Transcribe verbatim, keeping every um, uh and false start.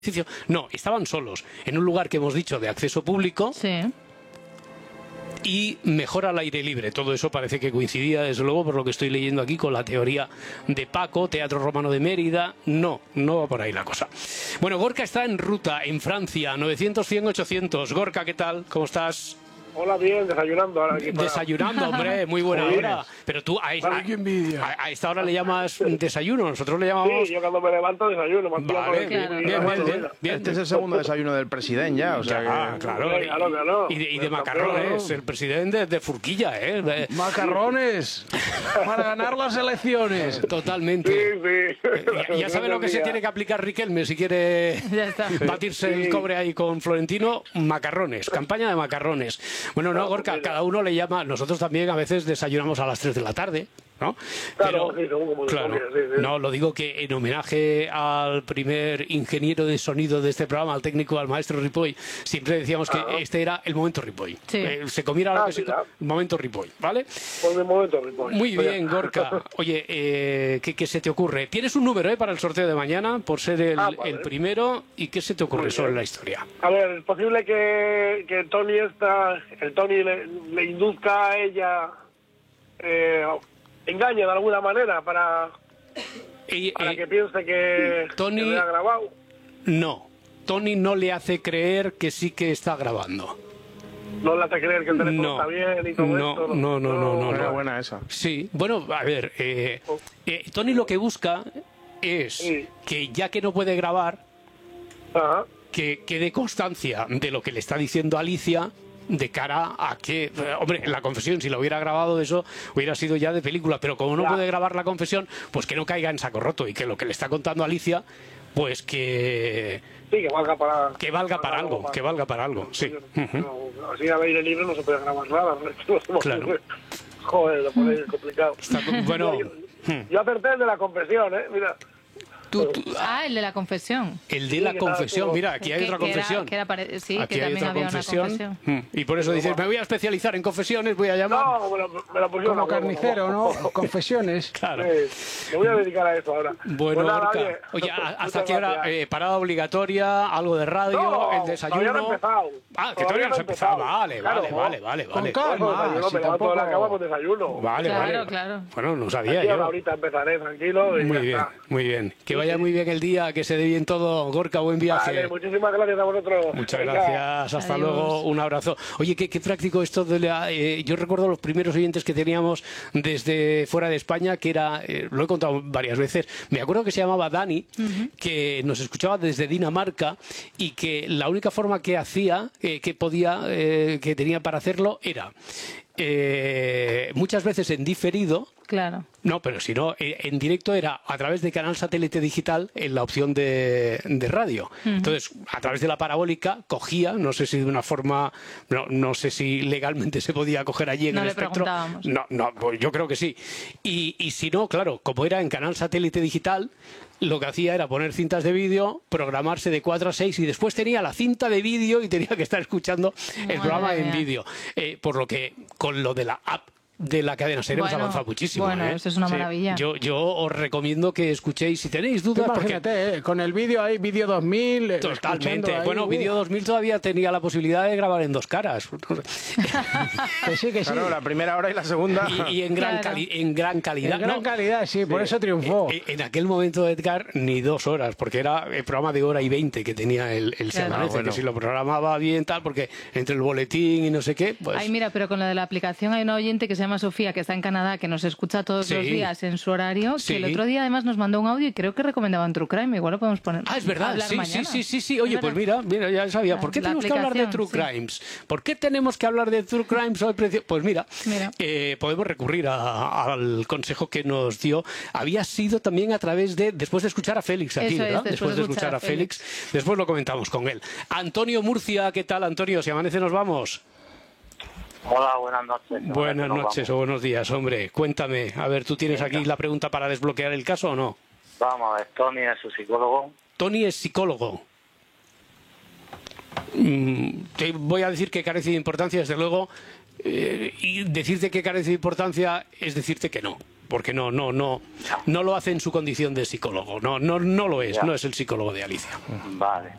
No, estaban solos, en un lugar que hemos dicho de acceso público. Sí. Y mejor al aire libre. Todo eso parece que coincidía, desde luego, por lo que estoy leyendo aquí, con la teoría de Paco, Teatro Romano de Mérida. No, no va por ahí la cosa. Bueno, Gorka está en ruta, en Francia, novecientos, cien, ochocientos. Gorka, ¿qué tal? ¿Cómo estás? Hola, bien, desayunando ahora aquí para... Desayunando, hombre, muy buena Muy hora. Pero tú a, a, a, a esta hora le llamas desayuno, nosotros le llamamos... Sí, yo cuando me levanto desayuno. Vale, bien, claro. bien, bien, bien, bien. Este es el segundo desayuno del presidente ya, o sea Ya, que... claro, Sí, claro, claro. y, de, y de macarrones, el presidente de Furquilla, ¿eh? De- ¡Macarrones! ¡Para ganar las elecciones! Totalmente. Sí, sí. Ya, ya sabe lo que se tiene que aplicar Riquelme si quiere Ya está. batirse el Sí. cobre ahí con Florentino. Macarrones, campaña de macarrones. Bueno, no, Gorka, cada uno le llama, nosotros también a veces desayunamos a las tres de la tarde, ¿no? Claro, sí, según como claro, sí, sí. no, lo digo que en homenaje al primer ingeniero de sonido de este programa, al técnico, al maestro Ripoll, siempre decíamos que Ah. este era el momento Ripoll. Sí. Eh, se comiera lo Ah, que se... mira. El momento Ripoll, ¿vale? Por el momento, Ripoll. Muy Oye. bien, Gorka. Oye, eh, ¿qué, qué se te ocurre? Tienes un número, ¿eh? Para el sorteo de mañana, por ser el, Ah, vale. el primero. ¿Y qué se te ocurre Muy sobre bien. la historia? A ver, es posible que, que Tony esta, el Tony le, le induzca a ella, eh, engañe de alguna manera para, Eh, para eh, que piense que, Tony- que le ha grabado. No, Tony no le hace creer que sí que está grabando. No le hace creer que el teléfono No, está bien y todo no, esto. no, no, no, no, Buena, no. buena esa. Sí, bueno, a ver, eh, eh, Tony lo que busca es Sí. que ya que no puede grabar, Ajá. que quede constancia de lo que le está diciendo Alicia de cara a que, eh, hombre, la confesión, si lo hubiera grabado eso, hubiera sido ya de película, pero como no Ya. puede grabar la confesión, pues que no caiga en saco roto y que lo que le está contando Alicia, pues que, Sí, que valga para... que valga para algo, que valga para algo, sí. Ujú. No, así al aire libre no se puede grabar nada. ¿No? Claro. Joder, lo ponéis complicado. Está co- bueno, Yo, yo, yo aperté el de la confesión, ¿eh? Mira. tú- tú- Ah, el de la confesión. el de Sí, la que estaba confesión, todo- mira, aquí hay Que- otra que era- confesión. que era pare- sí, Aquí que hay también otra había una confesión. confesión. Mm. Y por eso dices, me voy a especializar en confesiones, voy a llamar. No, me lo, me lo pusieron Como a huevo, carnicero, como- ¿no? Confesiones. Claro. Sí, me voy a dedicar a eso ahora. Bueno, Pues nada, Gorka, oye, oye, ¿a- ¿hasta muchas qué hora? gracias. Eh, ¿Parada obligatoria? ¿Algo de radio? No, ¿El todavía no he desayuno? empezado. Ah, que todavía no has he empezado. empezado. Vale, Claro, vale, ¿no? vale, vale, Con vale. calma. Bueno, desayuno, si me levanto de la tampoco- cama con desayuno. Vale, Claro, vale. claro. Bueno, no sabía Aquí a la yo. horita empezaré tranquilo y Muy ya bien, está. muy bien. Que vaya muy bien el día, que se dé bien todo. Gorka, buen viaje. Vale, muchísimas gracias a vosotros. Muchas Venga. gracias, hasta Adiós. luego, un abrazo. Oye, qué, qué práctico esto de la... eh, yo recuerdo los primeros oyentes que teníamos desde fuera de España, que era, eh, lo he contado varias veces, me acuerdo que se llamaba Dani, que nos escuchaba desde Dinamarca y que la única forma que hacía, eh, que podía, eh, que tenía para hacerlo era... eh, muchas veces en diferido. Claro. No, pero si no, eh, en directo era a través de canal satélite digital en la opción de, de radio. Entonces, a través de la parabólica cogía, no sé si de una forma, no, no sé si legalmente se podía coger allí en No el le espectro. preguntábamos. No, no, pues yo creo que sí. Y, y si no, claro, como era en canal satélite digital, lo que hacía era poner cintas de vídeo, programarse de cuatro a seis y después tenía la cinta de vídeo y tenía que estar escuchando el Madre programa en mía. vídeo. Eh, por lo que con lo de la app de la cadena SER hemos Bueno, avanzado muchísimo. bueno, ¿eh? eso es una Sí. maravilla. Yo, yo os recomiendo que escuchéis, si tenéis Tú dudas, porque... imagínate, eh, con el vídeo ahí, vídeo dos mil. eh, Totalmente. escuchando ahí, Bueno, uh, Vídeo dos mil todavía tenía la posibilidad de grabar en dos caras. Que sí, que sí. Claro, la primera hora y la segunda. Y, y en, gran Claro. cali- en gran calidad. En gran No, calidad, sí, por eso triunfó. eh, En aquel momento, Edgar, ni dos horas, porque era el programa de hora y veinte que tenía el, el Se Claro. Amanece, Ah, bueno. que si lo programaba bien, tal, porque entre el boletín y no sé qué, pues... Ay, mira, pero con lo de la aplicación hay una oyente que se llama Sofía, que está en Canadá, que nos escucha todos Sí. los días en su horario, Sí. que el otro día además nos mandó un audio y creo que recomendaban True Crime. Igual lo podemos poner. Ah, es verdad, hablar sí, sí, mañana. sí, sí, sí. Oye, Es pues verdad. mira, mira, ya sabía. ¿Por qué La tenemos que hablar de True aplicación, sí. Crimes? ¿Por qué tenemos que hablar de True Crimes hoy? precio- Pues mira, Mira. eh, podemos recurrir a- al consejo que nos dio. Había sido también a través de, después de escuchar a Félix aquí, Eso es, ¿verdad? después de escuchar a Félix. Después lo comentamos con él. Antonio Murcia, ¿qué tal, Antonio? Si amanece nos vamos. Hola, buenas noches. Buenas Nos noches o buenos días, hombre. Cuéntame, a ver, ¿tú tienes aquí la pregunta para desbloquear el caso o no? Vamos, vamos a ver, Tony es su psicólogo. Tony es psicólogo. Mm, te voy a decir que carece de importancia, desde luego, eh, y decirte que carece de importancia es decirte que no. porque no, no, no, no lo hace en su condición de psicólogo. No, no, no lo es, Ya. no es el psicólogo de Alicia. Vale.